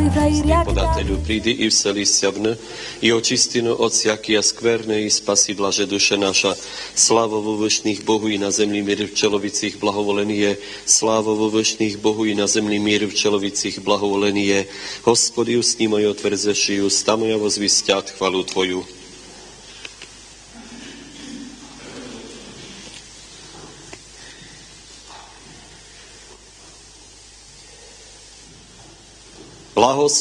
podatelju, pridi i vseli sjavne, i očistinu od sjakia skverne i spasi blaže duše naša. Slávo vo vršných Bohu i na zemlí mír v Čelovicích blahovolený je. Slávo vo vršných Bohu i na zemlí mír v Čelovicích blahovolený je. Hospodiu s ním mojo tvrzešiu, stamoja vozvisťať chvalu Tvoju. Blahos